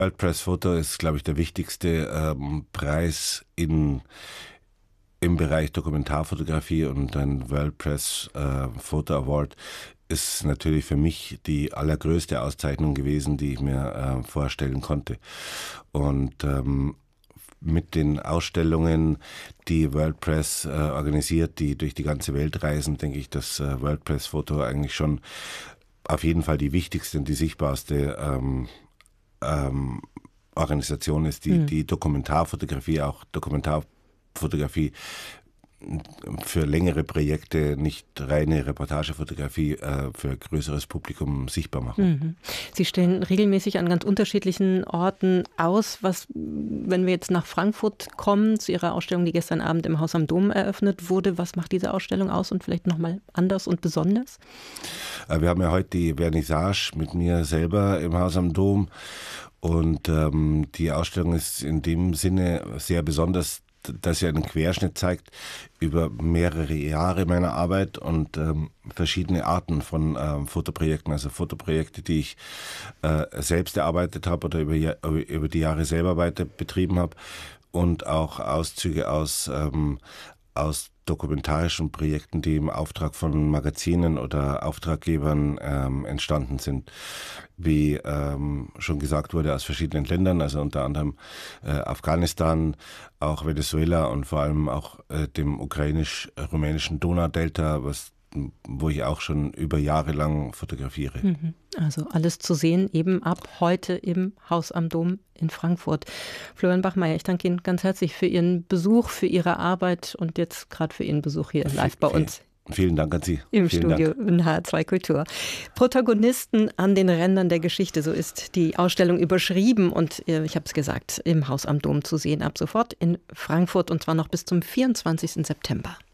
World Press Photo ist, glaube ich, der wichtigste Preis im Bereich Dokumentarfotografie, und ein World Press Photo Award ist natürlich für mich die allergrößte Auszeichnung gewesen, die ich mir vorstellen konnte. Und mit den Ausstellungen, die World Press organisiert, die durch die ganze Welt reisen, denke ich, dass World Press Photo eigentlich schon auf jeden Fall die wichtigste und die sichtbarste Organisation ist, die Dokumentarfotografie für längere Projekte, nicht reine Reportagefotografie, für größeres Publikum sichtbar machen. Mhm. Sie stellen regelmäßig an ganz unterschiedlichen Orten aus. Wenn wir jetzt nach Frankfurt kommen, zu Ihrer Ausstellung, die gestern Abend im Haus am Dom eröffnet wurde, was macht diese Ausstellung aus und vielleicht nochmal anders und besonders? Wir haben ja heute die Vernissage mit mir selber im Haus am Dom, und die Ausstellung ist in dem Sinne sehr besonders, dass sie einen Querschnitt zeigt über mehrere Jahre meiner Arbeit und verschiedene Arten von Fotoprojekten. Also Fotoprojekte, die ich selbst erarbeitet habe oder über die Jahre selber weiter betrieben habe, und auch Auszüge aus dokumentarischen Projekten, die im Auftrag von Magazinen oder Auftraggebern entstanden sind. Wie schon gesagt wurde, aus verschiedenen Ländern, also unter anderem Afghanistan, auch Venezuela und vor allem auch dem ukrainisch-rumänischen Donaudelta, wo ich auch schon über Jahre lang fotografiere. Also alles zu sehen, eben ab heute im Haus am Dom in Frankfurt. Florian Bachmeier, ich danke Ihnen ganz herzlich für Ihren Besuch, für Ihre Arbeit und jetzt gerade für Ihren Besuch hier live bei uns. Vielen Dank an Sie. Im Vielen Studio Dank. in HR2 Kultur. Protagonisten an den Rändern der Geschichte, so ist die Ausstellung überschrieben und ich habe es gesagt, im Haus am Dom zu sehen ab sofort in Frankfurt, und zwar noch bis zum 24. September.